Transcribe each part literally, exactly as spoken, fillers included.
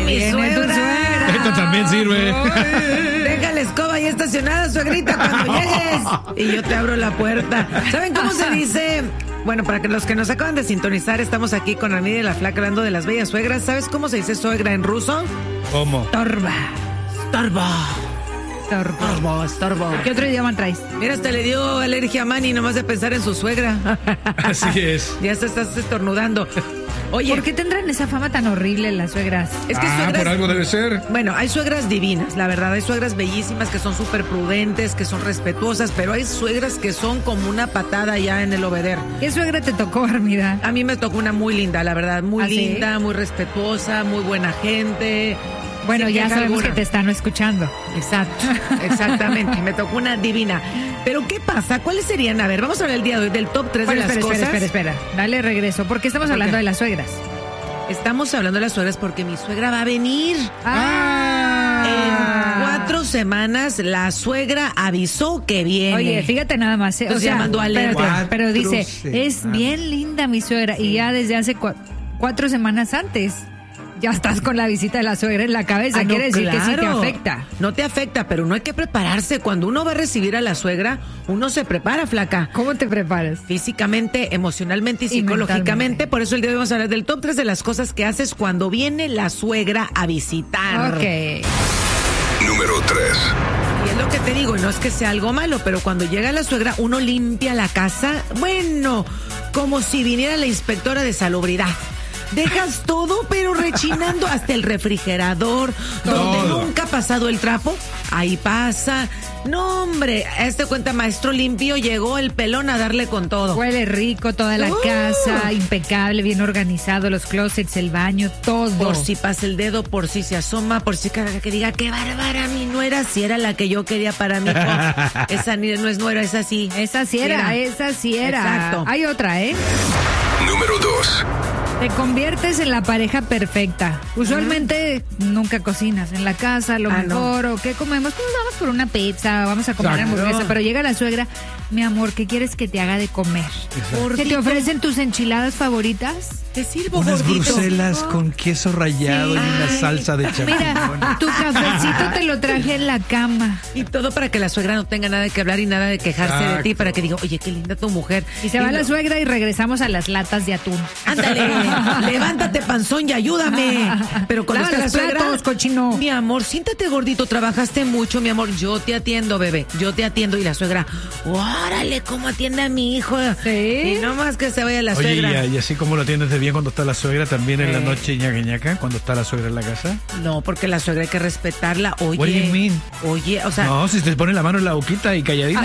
mi viene suegra. tu suegra. Esto también sirve. Deja la escoba ahí estacionada, suegrita, cuando llegues. Y yo te abro la puerta. ¿Saben cómo se dice? Bueno, para que los que nos acaban de sintonizar, estamos aquí con Armida y la Flaca hablando de las bellas suegras. ¿Sabes cómo se dice suegra en ruso? ¿Cómo? Torba. Torba. Estorbo. Estorbo, estorbo. ¿Qué otro idioma traes? Mira, hasta le dio alergia a Manny nomás de pensar en su suegra. Así es. Ya se estás estornudando. Oye, ¿Por qué tendrán esa fama tan horrible las suegras? es que ah, suegras... por algo debe ser. Bueno, hay suegras divinas, la verdad. Hay suegras bellísimas que son súper prudentes, que son respetuosas, pero hay suegras que son como una patada ya en el obeder. ¿Qué suegra te tocó, Armida? A mí me tocó una muy linda, la verdad. Muy ¿Ah, sí? linda, muy respetuosa, muy buena gente. Bueno, Sin ya queja sabemos alguna. que te están escuchando. Exacto, exactamente. Me tocó una divina. Pero ¿qué pasa? ¿Cuáles serían? A ver, vamos a hablar el día de hoy del top tres Bueno, de las espera, cosas. espera, espera, espera. Dale regreso. ¿Por qué estamos ¿Por hablando qué? de las suegras? Estamos hablando de las suegras porque mi suegra va a venir. Ah. En cuatro semanas la suegra avisó que viene. Oye, fíjate nada más. eh, Entonces o sea, ya mandó a leer. espérate, pero dice, Cuatro es semanas. bien linda mi suegra. Y ya desde hace cua- cuatro semanas antes, ya estás con la visita de la suegra en la cabeza. Ah, no, Quiere decir que sí te claro. afecta. No te afecta, pero no hay que prepararse. Cuando uno va a recibir a la suegra, uno se prepara, Flaca. ¿Cómo te preparas? Físicamente, emocionalmente y Y psicológicamente. mentalmente. Por eso el día de hoy vamos a hablar del top tres de las cosas que haces cuando viene la suegra a visitar. Ok. Número tres. Y es lo que te digo, y no es que sea algo malo, pero cuando llega la suegra, uno limpia la casa, bueno, como si viniera la inspectora de salubridad. Dejas todo, pero rechinando hasta el refrigerador, donde Todo. nunca ha pasado el trapo, ahí pasa. No, hombre, este cuenta maestro limpio, llegó el pelón a darle con todo. Huele rico toda la Uh. casa, impecable, bien organizado, los closets, el baño, todo. Por si pasa el dedo, por si se asoma, por si cada que diga, qué bárbara mi nuera, si era la que yo quería para mi hijo. Esa ni- no es nuera, esa sí. Esa sí era, esa sí era. Exacto. Hay otra, ¿eh? Número dos. Te conviertes en la pareja perfecta. Usualmente nunca cocinas en la casa, a lo Ah, no. mejor, o ¿qué comemos? Pues vamos por una pizza, vamos a comer Exacto. hamburguesa, pero llega la suegra, mi amor, ¿qué quieres que te haga de comer? ¿Que te Gordito, ofrecen tus enchiladas favoritas? te sirvo, Unas gordito. bruselas con queso rallado y una Ay. salsa de champiñón. Mira, tu cafecito te lo traje en la cama. Y todo para que la suegra no tenga nada que hablar y nada de quejarse de ti, Exacto. para que diga, oye, qué linda tu mujer. Y se va no- la suegra y regresamos a las latas de atún. Ándale, levántate, panzón, y ayúdame. Pero cuando Lava está la los suegra, platos, cochino. mi amor, siéntate gordito, trabajaste mucho, mi amor, yo te atiendo, bebé, yo te atiendo. Y la suegra, órale, cómo atiende a mi hijo. Sí. Y no más que se vaya la Oye, suegra. y, y así como lo atiendes de bien cuando está la suegra, también en la Eh. noche ñaca ñaca, cuando está la suegra en la casa. No, porque la suegra hay que respetarla. Oye, What do you mean? oye, o sea, No, si te pone la mano en la boquita y calladita.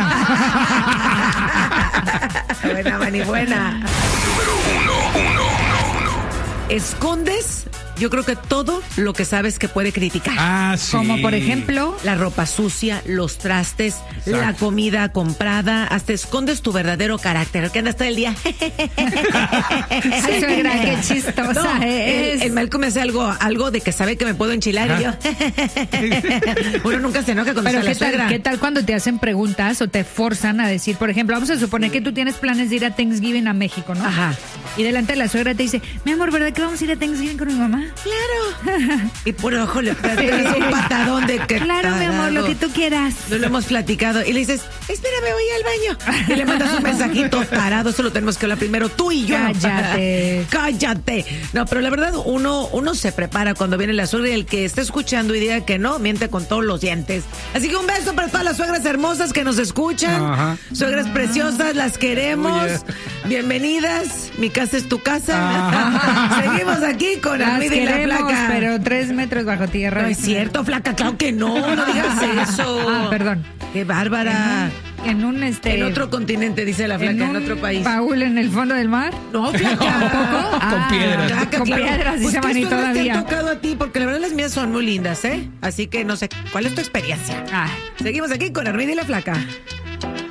buena, mani, buena. Número uno. Uno. Escondes, yo creo que todo lo que sabes que puede criticar. Ah, sí. Como por ejemplo, La ropa sucia, los trastes, Exacto. la comida comprada, hasta escondes tu verdadero carácter, que andas todo el día. ay, suegra, qué chistosa No, es. el, el Malcolm me hace algo, algo de que sabe que me puedo enchilar y yo. Uno nunca se enoja cuando Pero está ¿qué la tal, suegra. ¿qué tal cuando te hacen preguntas o te forzan a decir, por ejemplo, vamos a suponer que tú tienes planes de ir a Thanksgiving a México, ¿no? Ajá. Y delante de la suegra te dice, mi amor, ¿verdad que vamos a ir a Thanksgiving con mi mamá? Claro. Y por ojo le das un patadón de que. Claro, mi amor, lo que tú quieras. No lo hemos platicado. Y le dices, espérame, voy al baño. Y le mandas un mensajito parado. Eso lo tenemos que hablar primero tú y yo. Cállate. Cállate. No, pero la verdad, uno, uno se prepara cuando viene la suegra y el que esté escuchando y diga que no, miente con todos los dientes. Así que un beso para todas las suegras hermosas que nos escuchan. Ajá. Suegras preciosas, las queremos. Oye. Bienvenidas. Mi casa es tu casa. Ajá. Seguimos aquí con Las Armida y la queremos, Flaca. pero tres metros bajo tierra. No es cierto, Flaca, claro que no, no digas eso. Ah, perdón. Qué bárbara. En un, este... En otro continente, dice la Flaca, en, un otro país. baúl en el fondo del mar. No, Flaca. ¿Tampoco? Con piedras. Flaca, Con claro. piedras, Pues, dice ¿qué Mani suegras te todavía. han tocado a ti? Porque la verdad las mías son muy lindas, ¿eh? Así que no sé, ¿cuál es tu experiencia? Ah. Seguimos aquí con Armida y la Flaca.